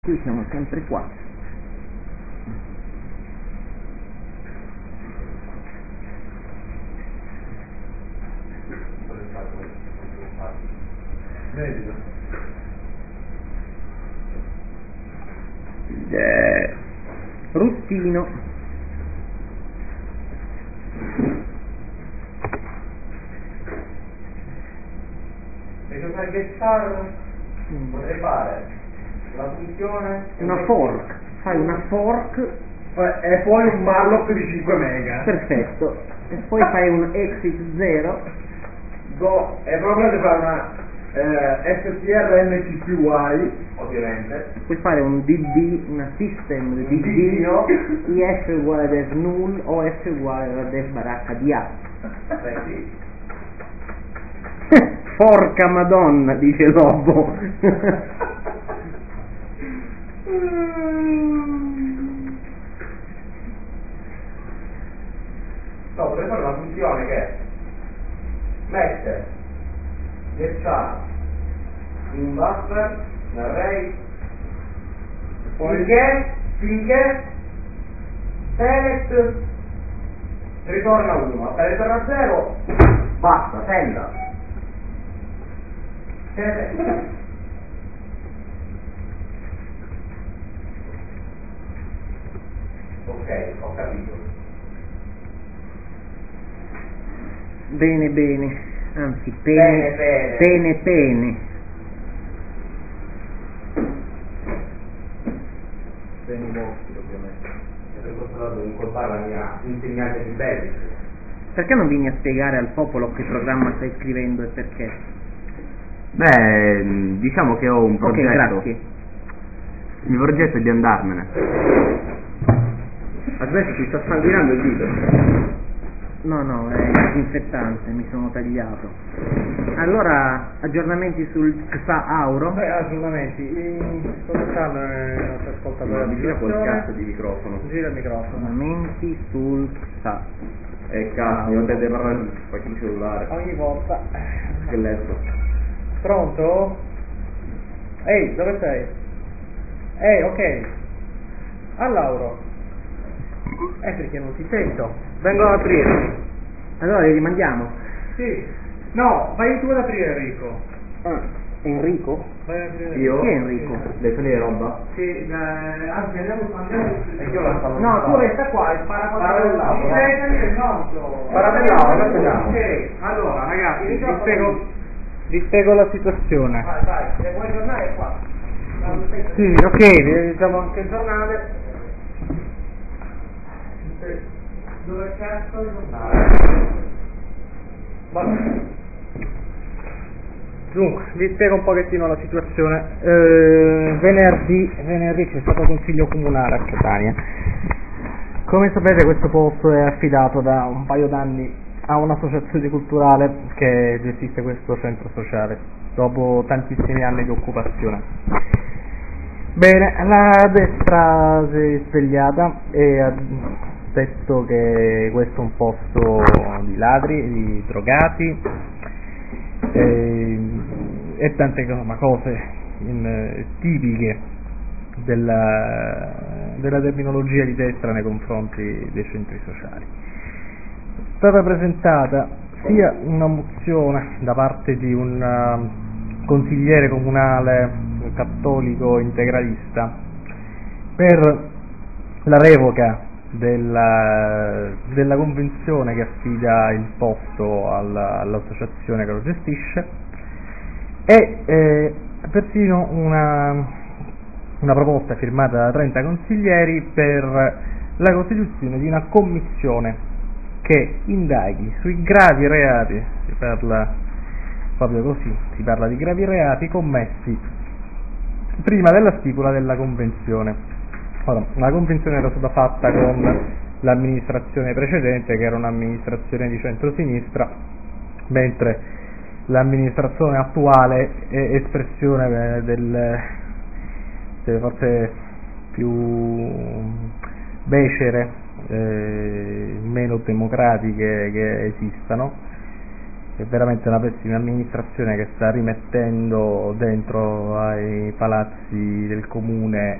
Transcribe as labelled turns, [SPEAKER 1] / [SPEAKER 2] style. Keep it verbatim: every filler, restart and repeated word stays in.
[SPEAKER 1] Qui siamo sempre qua. Eh, Rustino.
[SPEAKER 2] E cosa che fare? Potrei fare la funzione
[SPEAKER 1] Una fork. Fai una fork.
[SPEAKER 2] e poi un malloc di cinque mega.
[SPEAKER 1] Perfetto. E poi fai un exit zero.
[SPEAKER 2] Do, è proprio di fare una eh, strncpy, ovviamente.
[SPEAKER 1] Puoi fare un D D, una system di D D,
[SPEAKER 2] Dino.
[SPEAKER 1] I F uguale a def null o F uguale a def baracca di A.
[SPEAKER 2] Beh, sì.
[SPEAKER 1] Porca madonna, dice Lobo.
[SPEAKER 2] No, potrei fare una funzione che mette get char in un buffer, un array, finché, finché select ritorna uno, appena ritorna a zero, basta, senda. Select. Ok, ho capito.
[SPEAKER 1] Bene, bene. Anzi,
[SPEAKER 2] Bene,
[SPEAKER 1] pene,
[SPEAKER 2] bene.
[SPEAKER 1] pene, pene.
[SPEAKER 2] Bene i vostri, ovviamente. E per questo devo incolpare la mia insegnante di Basic.
[SPEAKER 1] Perché non vieni a spiegare al popolo che programma stai scrivendo e perché?
[SPEAKER 3] Beh, diciamo che ho un progetto.
[SPEAKER 1] Ok, grazie.
[SPEAKER 3] Il mio progetto è di andarmene. Aspetta, ti sta sanguinando il dito.
[SPEAKER 1] No, no, è disinfettante, mi sono tagliato. Allora, aggiornamenti sul X A Auro?
[SPEAKER 4] Beh, aggiornamenti. In cosa stanno i nostri ascoltatori?
[SPEAKER 3] Ma vicino quel cazzo di microfono.
[SPEAKER 4] Gira il microfono.
[SPEAKER 1] Aggiornamenti sul X A.
[SPEAKER 3] Eh cazzo, io devo parlare faccio il cellulare.
[SPEAKER 4] Ogni volta.
[SPEAKER 3] Scheletto.
[SPEAKER 4] Pronto? Ehi, dove sei? Ehi, ok. A Lauro. Eh, perché non ti sento. Vengo ad aprire.
[SPEAKER 1] Allora li rimandiamo.
[SPEAKER 4] Sì. No, vai tu ad aprire, Enrico.
[SPEAKER 1] Ah, Enrico?
[SPEAKER 4] Vai ad aprire.
[SPEAKER 3] Io?
[SPEAKER 1] Chi è Enrico?
[SPEAKER 3] Devi finire roba?
[SPEAKER 4] Sì, eh, anzi andiamo, andiamo.
[SPEAKER 2] E io la stavo
[SPEAKER 1] No, tu resta qua e spara
[SPEAKER 2] Spara
[SPEAKER 1] qualcosa.
[SPEAKER 2] dall'altro.
[SPEAKER 4] Sì, devi salire il nostro.
[SPEAKER 2] Spara dall'altro, andiamo.
[SPEAKER 4] Ok, allora ragazzi, vi
[SPEAKER 1] microfono
[SPEAKER 4] spiego, vi spiego la situazione.
[SPEAKER 1] Vai, vai, se vuoi tornare è qua.
[SPEAKER 4] Sì, ok, diciamo anche il giornale. Dove cazzo il giornale? Dunque, vi spiego un pochettino la situazione. Eh, venerdì, venerdì c'è stato consiglio comunale a Catania. Come sapete questo posto è affidato da un paio d'anni a un'associazione culturale che gestisce questo centro sociale, dopo tantissimi anni di occupazione. Bene, la destra si è svegliata e ha detto che questo è un posto di ladri, di drogati e, e tante insomma, cose in, tipiche della, della terminologia di destra nei confronti dei centri sociali. È stata presentata sia una mozione da parte di un uh, consigliere comunale cattolico integralista per la revoca della, della convenzione che affida il posto alla, all'associazione che lo gestisce e eh, persino una, una proposta firmata da trenta consiglieri per la costituzione di una commissione che indaghi sui gravi reati, si parla proprio così, si parla di gravi reati commessi prima della stipula della convenzione. Ora, la convenzione era stata fatta con l'amministrazione precedente, che era un'amministrazione di centrosinistra, mentre l'amministrazione attuale è espressione del, delle forze più becere, eh, meno democratiche che esistano, è veramente una pessima amministrazione che sta rimettendo dentro ai palazzi del comune